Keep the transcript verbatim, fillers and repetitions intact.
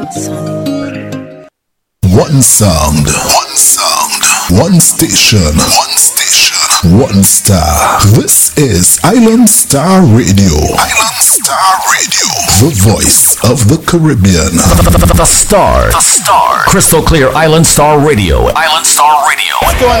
One sound, one sound, one station, one station, one star. This is Island Star Radio. Island Star Radio, the voice of the Caribbean. The, the, the, the Star, the Star, Crystal Clear Island Star Radio. Island Star Radio. What's going